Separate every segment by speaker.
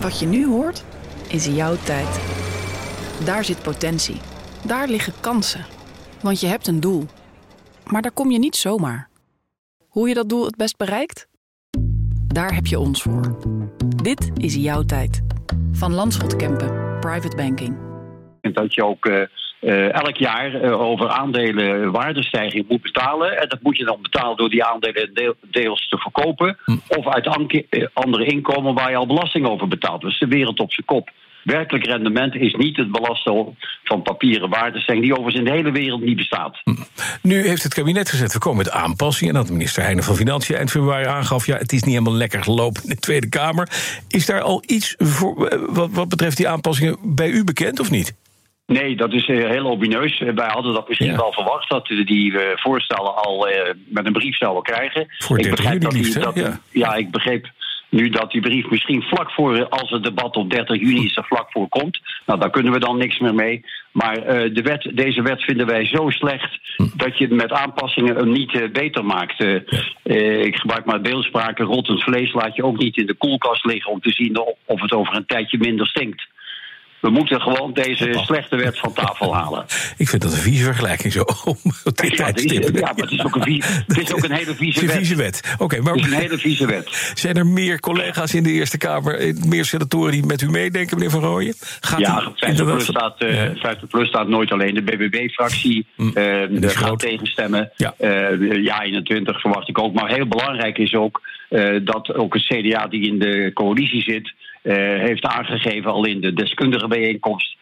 Speaker 1: Wat je nu hoort, is jouw tijd. Daar zit potentie. Daar liggen kansen. Want je hebt een doel. Maar daar kom je niet zomaar. Hoe je dat doel het best bereikt? Daar heb je ons voor. Dit is jouw tijd. Van Landschot Kempen, Private Banking.
Speaker 2: Dat je ook elk jaar over aandelen waardestijging moet betalen. En dat moet je dan betalen door die aandelen deels te verkopen. Of uit andere inkomen waar je al belasting over betaalt. Dus de wereld op zijn kop. Werkelijk rendement is niet het belasten van papieren waardestijging, die overigens in de hele wereld niet bestaat.
Speaker 3: Nu heeft het kabinet gezegd, we komen met aanpassingen. En dat minister Heijnen van Financiën eind februari aangaf, ja, het is niet helemaal lekker gelopen in de Tweede Kamer. Is daar al iets voor, wat betreft die aanpassingen bij u bekend of niet? Nee, dat is heel opineus. Wij hadden dat misschien wel verwacht, dat we die voorstellen al met een brief zouden krijgen. Voor 30 juli liefst, hè? Ja, ik begreep nu dat die brief misschien vlak voor, als het debat op 30 juni is, er vlak voor komt. Nou, daar kunnen we dan niks meer mee. Maar deze wet vinden wij zo slecht dat je met aanpassingen hem niet beter maakt. Ik gebruik maar beeldspraak, rottend vlees laat je ook niet in de koelkast liggen om te zien of het over een tijdje minder stinkt. We moeten gewoon deze slechte wet van tafel halen. Ik vind dat een vieze vergelijking zo. Maar het is ook een hele vieze wet. Okay, maar
Speaker 2: het is een hele vieze wet.
Speaker 3: Zijn er meer collega's in de Eerste Kamer, meer senatoren die met u meedenken, meneer Van Rooyen?
Speaker 2: 50PLUS staat nooit alleen. De BBB-fractie gaat tegenstemmen. Ja. 21 verwacht ik ook. Maar heel belangrijk is ook dat ook het CDA die in de coalitie zit heeft aangegeven al in de deskundige bijeenkomst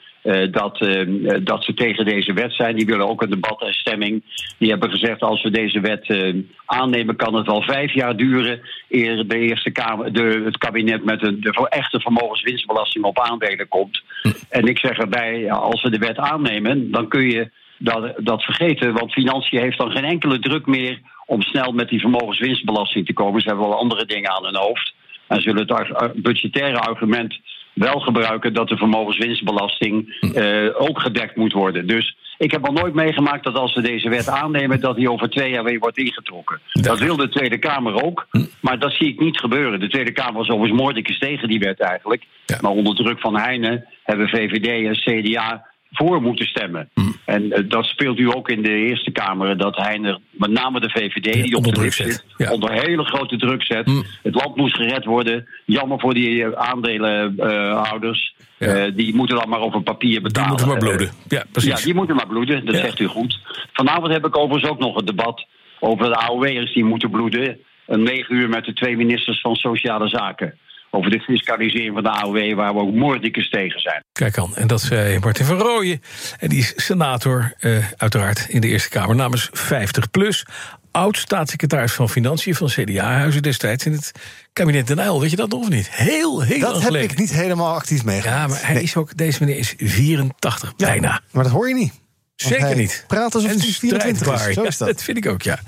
Speaker 2: dat ze tegen deze wet zijn. Die willen ook een debat en stemming. Die hebben gezegd, als we deze wet aannemen, kan het wel 5 jaar duren eer de Eerste Kamer, het kabinet met de echte vermogenswinstbelasting op aandelen komt. En ik zeg erbij, als we de wet aannemen, dan kun je dat vergeten, want Financiën heeft dan geen enkele druk meer om snel met die vermogenswinstbelasting te komen. Ze hebben wel andere dingen aan hun hoofd. En zullen het budgettaire argument wel gebruiken dat de vermogenswinstbelasting ook gedekt moet worden. Dus ik heb al nooit meegemaakt dat als we deze wet aannemen, dat die over 2 jaar weer wordt ingetrokken. Dat wil de Tweede Kamer ook, maar dat zie ik niet gebeuren. De Tweede Kamer was overigens moordicus tegen die wet eigenlijk. Ja. Maar onder druk van Heijnen hebben VVD en CDA voor moeten stemmen. En dat speelt u ook in de Eerste Kamer, dat Heijnen, met name de VVD, die onder druk zit, onder hele grote druk zet. Het land moest gered worden. Jammer voor die aandelenhouders. Die moeten dan maar over papier betalen. Die moeten maar bloeden. Ja, precies. Ja, die moeten maar bloeden, dat zegt u goed. Vanavond heb ik overigens ook nog een debat over de AOW'ers die moeten bloeden. 9 uur met de 2 ministers van Sociale Zaken. Over de fiscalisering van de AOW, waar we ook moordicus tegen zijn.
Speaker 3: Kijk aan, en dat zei Martin van Rooyen. En die is senator, uiteraard, in de Eerste Kamer namens 50PLUS. Oud-staatssecretaris van Financiën van CDA-huizen destijds in het kabinet Den Uyl. Weet je dat nog of niet? Heel lang geleden.
Speaker 4: Dat heb ik niet helemaal actief meegemaakt.
Speaker 3: Ja, maar hij is ook, deze meneer is 84 bijna.
Speaker 4: Maar dat hoor je niet.
Speaker 3: Zeker niet.
Speaker 4: Praat alsof hij 24 is. Zo is dat.
Speaker 3: Dat vind ik ook, ja.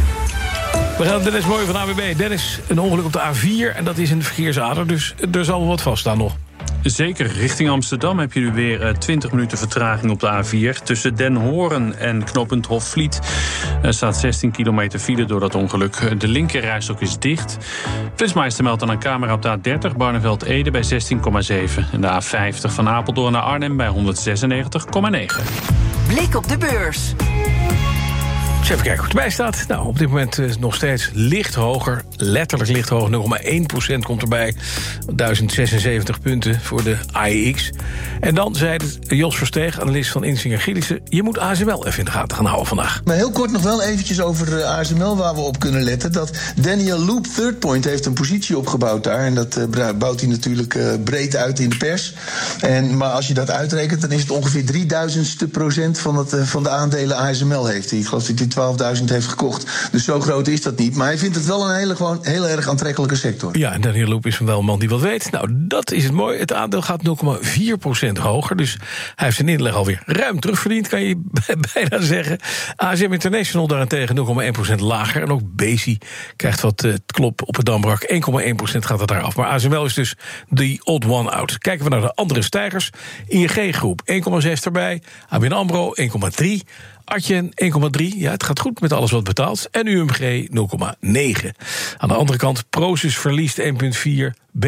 Speaker 3: We gaan Dennis Mooij van AWB. Dennis, een ongeluk op de A4 en dat is een verkeersader, dus er zal wel wat vaststaan nog.
Speaker 5: Zeker, richting Amsterdam heb je nu weer 20 minuten vertraging op de A4. Tussen Den Horen en knooppunt Hofvliet staat 16 kilometer file door dat ongeluk. De linkerrijstok is dicht. Flitsmeister meldt aan een camera op de A30, Barneveld-Ede bij 16,7. En de A50 van Apeldoorn naar Arnhem bij 196,9.
Speaker 6: Blik op de beurs.
Speaker 3: Even kijken hoe het erbij staat. Nou, op dit moment nog steeds licht hoger. Letterlijk licht hoger. 0,1% komt erbij. 1076 punten voor de AEX. En dan zei Jos Versteeg, analist van Insinger Gielissen, je moet ASML even in de gaten gaan houden vandaag.
Speaker 7: Maar heel kort nog wel eventjes over ASML waar we op kunnen letten. Dat Daniel Loop Third Point heeft een positie opgebouwd daar. En dat bouwt hij natuurlijk breed uit in de pers. Maar als je dat uitrekent, dan is het ongeveer 3000% van de aandelen ASML heeft hij. Ik geloof dat hij 12.000 heeft gekocht. Dus zo groot is dat niet. Maar hij vindt het wel een heel erg aantrekkelijke sector.
Speaker 3: Ja, en Daniel Loop is wel een man die wat weet. Nou, dat is het mooi. Het aandeel gaat 0,4% hoger. Dus hij heeft zijn inleg alweer ruim terugverdiend, kan je bijna zeggen. ASM International daarentegen 0,1% lager. En ook Besi krijgt wat klop op het dambrak. 1,1% gaat het daar af. Maar ASML is dus the odd one out. Kijken we naar de andere stijgers. ING Groep 1,6 erbij. ABN AMRO 1,3. Adyen 1,3. Ja, het gaat goed met alles wat betaalt. En UMG 0,9. Aan de andere kant, Prosus verliest 1,4.